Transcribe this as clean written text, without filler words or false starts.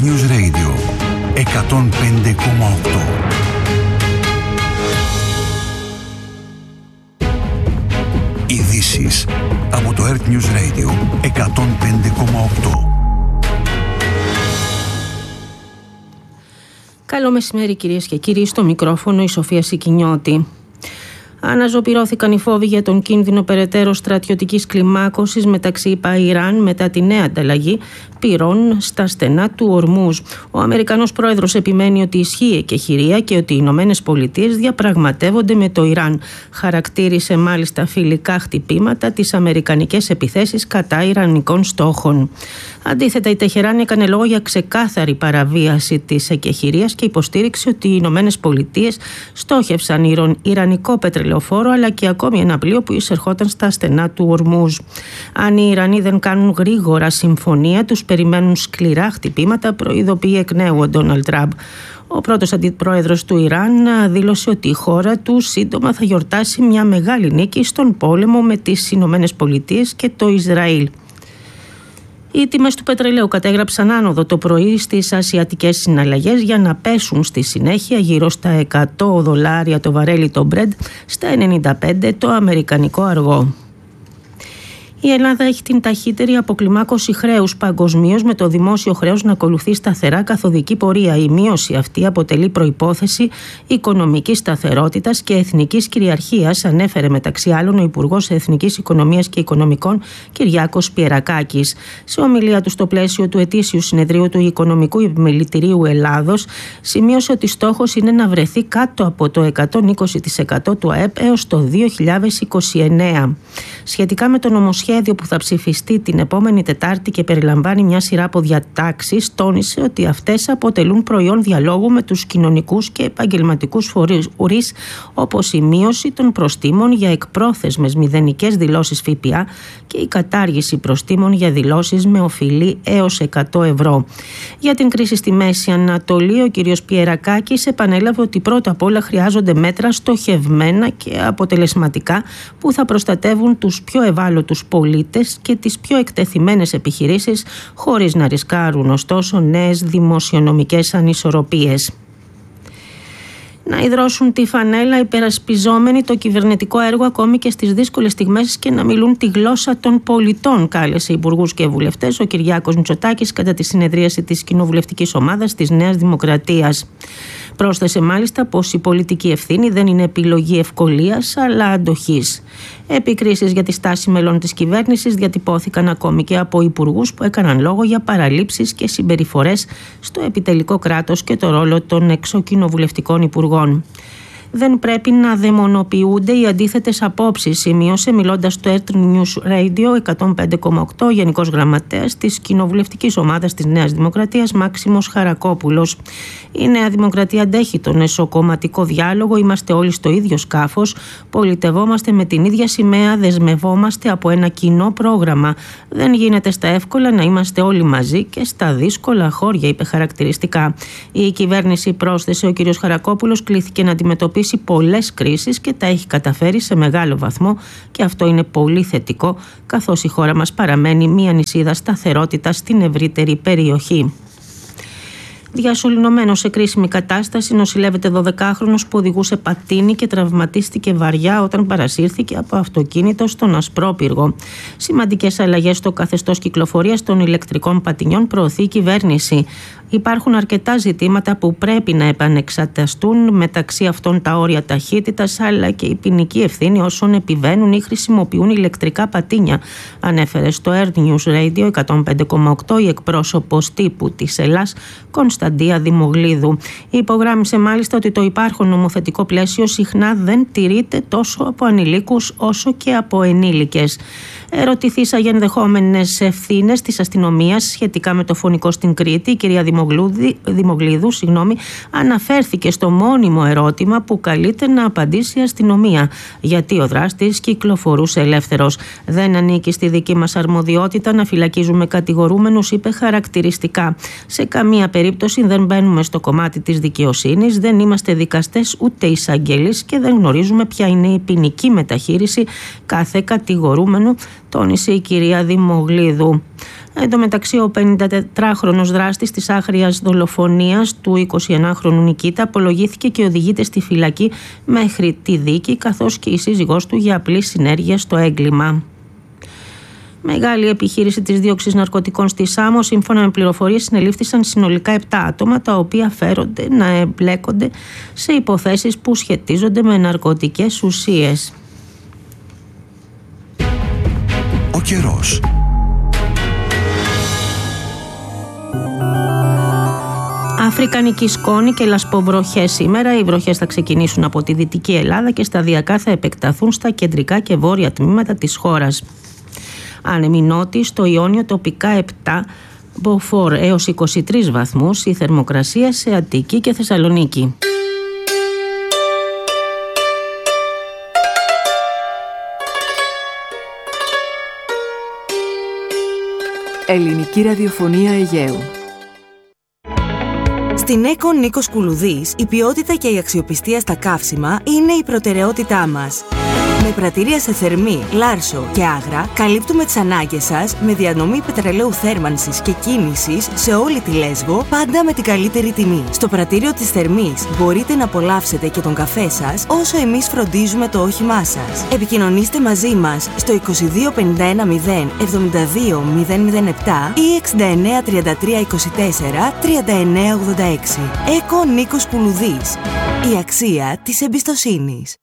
News Radio 105,8. Ειδήσεις από το Earth News Radio 105,8. Καλό μεσημέρι κυρίες και κύριοι, στο μικρόφωνο η Σοφία Σικινιώτη. Αναζωπυρώθηκαν οι φόβοι για τον κίνδυνο περαιτέρω στρατιωτικής κλιμάκωσης μεταξύ ΗΠΑ-Ιράν μετά τη νέα ανταλλαγή πυρών στα στενά του Ορμούζ. Ο Αμερικανός πρόεδρος επιμένει ότι ισχύει εκεχηρία και ότι οι Ηνωμένες Πολιτείες διαπραγματεύονται με το Ιράν. Χαρακτήρισε μάλιστα φιλικά χτυπήματα τις αμερικανικές επιθέσεις κατά ιρανικών στόχων. Αντίθετα, η Τεχεράνη έκανε λόγο για ξεκάθαρη παραβίαση της εκεχηρίας και υποστήριξε ότι οι Ηνωμένες Πολιτείες στόχευσαν ιρανικό πετρελαιοφόρο αλλά και ακόμη ένα πλοίο που εισερχόταν στα στενά του Ορμούζ. Αν οι Ιρανοί δεν κάνουν γρήγορα συμφωνία, τους περιμένουν σκληρά χτυπήματα, προειδοποιεί εκ νέου ο Ντόναλντ Τραμπ. Ο πρώτος αντιπρόεδρος του Ιράν δήλωσε ότι η χώρα του σύντομα θα γιορτάσει μια μεγάλη νίκη στον πόλεμο με τις Ηνωμένες Πολιτείες και το Ισραήλ. Οι τιμές του πετρελαίου κατέγραψαν άνοδο το πρωί στις ασιατικές συναλλαγές για να πέσουν στη συνέχεια γύρω στα $100 το βαρέλι το Brent, στα 95 το αμερικανικό αργό. Η Ελλάδα έχει την ταχύτερη αποκλιμάκωση χρέους παγκοσμίως, με το δημόσιο χρέος να ακολουθεί σταθερά καθοδική πορεία. Η μείωση αυτή αποτελεί προϋπόθεση οικονομικής σταθερότητας και εθνικής κυριαρχίας, ανέφερε μεταξύ άλλων ο Υπουργός Εθνικής Οικονομίας και Οικονομικών Κυριάκος Πιερακάκης. Σε ομιλία του στο πλαίσιο του ετήσιου συνεδρίου του Οικονομικού Επιμελητηρίου Ελλάδος, σημείωσε ότι στόχος είναι να βρεθεί κάτω από το 120% του ΑΕΠ έως το 2029. Σχετικά με το νομοσχέδιο που θα ψηφιστεί την επόμενη Τετάρτη και περιλαμβάνει μια σειρά από διατάξεις, τόνισε ότι αυτές αποτελούν προϊόν διαλόγου με τους κοινωνικούς και επαγγελματικούς φορείς, όπως η μείωση των προστίμων για εκπρόθεσμες μηδενικές δηλώσεις ΦΠΑ και η κατάργηση προστίμων για δηλώσεις με οφειλή έως €100. Για την κρίση στη Μέση Ανατολή, ο κ. Πιερακάκης επανέλαβε ότι πρώτα απ' όλα χρειάζονται μέτρα στοχευμένα και αποτελεσματικά που θα προστατεύουν τους πιο ευάλωτους πολίτες και τις πιο εκτεθειμένες επιχειρήσεις, χωρίς να ρισκάρουν ωστόσο νέες δημοσιονομικές ανισορροπίες. Να υδρώσουν τη φανέλα υπερασπιζόμενοι το κυβερνητικό έργο ακόμη και στις δύσκολες στιγμές και να μιλούν τη γλώσσα των πολιτών, κάλεσε υπουργούς και βουλευτές ο Κυριάκος Μητσοτάκης κατά τη συνεδρίαση της κοινοβουλευτικής ομάδας της Νέας Δημοκρατίας. Πρόσθεσε μάλιστα πως η πολιτική ευθύνη δεν είναι επιλογή ευκολίας αλλά αντοχής. Επικρίσεις για τη στάση μελών της κυβέρνησης διατυπώθηκαν ακόμη και από υπουργούς που έκαναν λόγο για παραλήψεις και συμπεριφορές στο επιτελικό κράτος και το ρόλο των εξοκοινοβουλευτικών υπουργών. Δεν πρέπει να δαιμονοποιούνται οι αντίθετες απόψεις, σημείωσε μιλώντας στο Earth News Radio 105,8 ο Γενικός Γραμματέας της Κοινοβουλευτικής Ομάδας της Νέας Δημοκρατίας Μάξιμος Χαρακόπουλος. Η Νέα Δημοκρατία αντέχει τον εσωκομματικό διάλογο, είμαστε όλοι στο ίδιο σκάφος, πολιτευόμαστε με την ίδια σημαία, δεσμευόμαστε από ένα κοινό πρόγραμμα. Δεν γίνεται στα εύκολα να είμαστε όλοι μαζί και στα δύσκολα χώρια, είπε χαρακτηριστικά. Η κυβέρνηση, πρόσθεσε ο κ. Χαρακόπουλος, κλήθηκε να αντιμετωπίσει πολλές κρίσεις και τα έχει καταφέρει σε μεγάλο βαθμό και αυτό είναι πολύ θετικό, καθώς η χώρα μας παραμένει μια νησίδα σταθερότητας στην ευρύτερη περιοχή. Διασωληνωμένος σε κρίσιμη κατάσταση νοσηλεύεται 12χρονος που οδηγούσε πατίνι και τραυματίστηκε βαριά όταν παρασύρθηκε από αυτοκίνητο στον Ασπρόπυργο. Σημαντικές αλλαγές στο καθεστώς κυκλοφορίας των ηλεκτρικών πατινιών προωθεί η κυβέρνηση. Υπάρχουν αρκετά ζητήματα που πρέπει να επανεξεταστούν, μεταξύ αυτών τα όρια ταχύτητας αλλά και η ποινική ευθύνη όσων επιβαίνουν ή χρησιμοποιούν ηλεκτρικά πατίνια, ανέφερε στο Earth News Radio 105,8 η εκπρόσωπος τύπου της Ελλάς Κωνσταντία Δημογλίδου. Υπογράμμισε μάλιστα ότι το υπάρχον νομοθετικό πλαίσιο συχνά δεν τηρείται τόσο από ανηλίκους όσο και από ενήλικες. Ερωτηθήσα για ενδεχόμενες ευθύνες της αστυνομίας σχετικά με το φωνικό στην Κρήτη, η κυρία Δημογλίδου αναφέρθηκε στο μόνιμο ερώτημα που καλείται να απαντήσει η αστυνομία. Γιατί ο δράστης κυκλοφορούσε ελεύθερος. Δεν ανήκει στη δική μας αρμοδιότητα να φυλακίζουμε κατηγορούμενους, είπε χαρακτηριστικά. Σε καμία περίπτωση δεν μπαίνουμε στο κομμάτι της δικαιοσύνης, δεν είμαστε δικαστές ούτε εισαγγελείς και δεν γνωρίζουμε ποια είναι η ποινική μεταχείριση κάθε κατηγορούμενου, τόνισε η κυρία Δημογλίδου. Εν τω μεταξύ, ο 54χρονος δράστης της άγριας δολοφονίας του 21χρονου Νικήτα απολογήθηκε και οδηγείται στη φυλακή μέχρι τη δίκη, καθώς και η σύζυγός του για απλή συνέργεια στο έγκλημα. Μεγάλη επιχείρηση της δίωξης ναρκωτικών στη Σάμο. Σύμφωνα με πληροφορίες, συνελήφθησαν συνολικά 7 άτομα, τα οποία φέρονται να εμπλέκονται σε υποθέσεις που σχετίζονται με ναρκωτικές ουσίες. Ο καιρός. Αφρικανική σκόνη και λασποβροχές σήμερα. Οι βροχές θα ξεκινήσουν από τη Δυτική Ελλάδα και σταδιακά θα επεκταθούν στα κεντρικά και βόρεια τμήματα της χώρας. Άνεμοι νότιοι, στο Ιόνιο τοπικά 7 μποφόρ έως 23 βαθμούς η θερμοκρασία σε Αττική και Θεσσαλονίκη. Ελληνική ραδιοφωνία Αιγαίου. Στην ΕΚΟ Νίκος Κουλουδής, η ποιότητα και η αξιοπιστία στα καύσιμα είναι η προτεραιότητά μας. Με πρατήρια σε Θερμή, Λάρσο και Άγρα, καλύπτουμε τις ανάγκες σας με διανομή πετρελαίου θέρμανσης και κίνησης σε όλη τη Λέσβο, πάντα με την καλύτερη τιμή. Στο πρατήριο της Θερμής μπορείτε να απολαύσετε και τον καφέ σας, όσο εμείς φροντίζουμε το όχημά σας. Επικοινωνήστε μαζί μας στο 22 51 0 72 007 ή 69 33 24 39 86. ΕΚΟ Νίκος Κουλουδής. Η αξία της εμπιστοσύνης.